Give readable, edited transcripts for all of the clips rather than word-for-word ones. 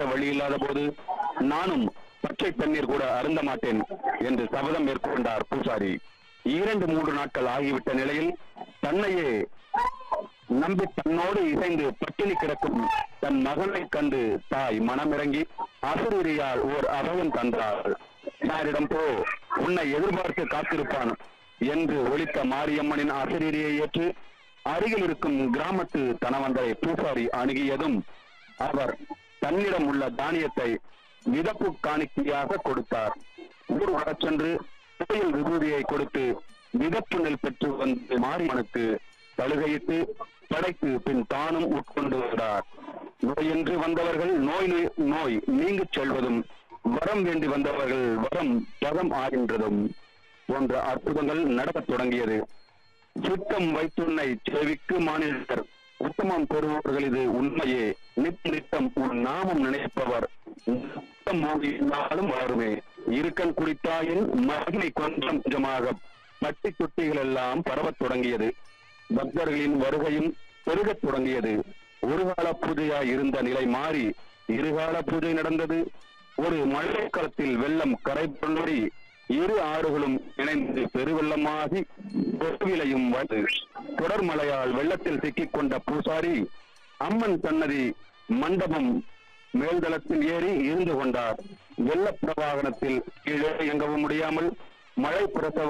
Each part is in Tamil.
நடக்க வழி இல்லாத போது நானும் பச்சை தண்ணீர் கூட அருந்த மாட்டேன் என்று சபதம் மேற்கொண்டார் பூசாரி. 2-3 நாட்கள் ஆகிவிட்ட நிலையில் தன்னையே நம்பி தன்னோடு இசைந்து பட்டினி கிடக்கும் தன் மகனை கண்டு தாய் மனமிறங்கி அசரீரியால் ஓர் அபயம் தந்தாள். யாரிடம் போ, உன்னை எதிர்பார்த்து காத்திருப்பான் என்று ஒலித்த மாரியம்மனின் அசரீரியை ஏற்று அருகில் இருக்கும் கிராமத்து தனவந்தரை பூசாரி அணுகியதும் அவர் தன்னிடம் உள்ள தானியத்தை விதப்பு காணிக்கையாக கொடுத்தார். ஊர் வரச் சென்று கோயில் விபூதியை கொடுத்து விதப்பு நெல் பெற்று வந்து மாரியம்மனுக்கு தழுகையிட்டு படைத்து பின் தானும் உட்கொண்டு வந்தார். நோயின்றி வந்தவர்கள் நோய் நீங்கி செல்வதும், வரம் வேண்டி வந்தவர்கள் வரம் பதம் ஆகின்றதும் போன்ற அற்புதங்கள் நடக்கத் தொடங்கியது. சுத்தம் வைத்துன்னை செவிக்கு மாநிலர் உத்தமம் பெறுபவர்கள் இது உண்மையே. நித்தம் உன் நாமம் நினைப்பவர் வாழுமே. இருக்கன் குடித்தாயின் மகிமை கொஞ்சம் கொஞ்சமாக பட்டி தொட்டிகள் எல்லாம் பரவத் தொடங்கியது. பக்தர்களின் வருகையும் பெருகத் தொடங்கியது. ஒரு கால பூஜையாய் இருந்த நிலை மாறி இருகால பூஜை நடந்தது. ஒரு மழைக்காலத்தில் வெள்ளம் கரை புரண்டு இரு ஆறுகளும் இணைந்து பெருவெள்ளமாகி கொவிலையும் வந்து தொடர் மழையால் வெள்ளத்தில் சிக்கிக் கொண்ட பூசாரி அம்மன் சன்னதி மண்டபம் மேல்தளத்தில் ஏறி இருந்து கொண்டார். வெள்ள பிரவாகனத்தில் கீழே இயங்கவும் முடியாமல், மழை பிரசவ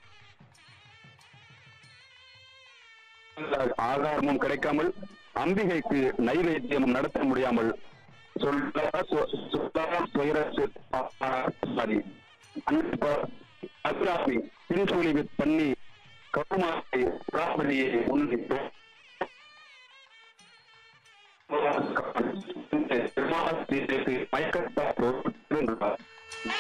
ஆகாரமும் கிடைக்காமல், அம்பிகைக்கு நைவேத்தியம் நடத்த முடியாமல் பண்ணி கௌமாரி பிராமணியை முன்னிட்டு மயக்கத்தார்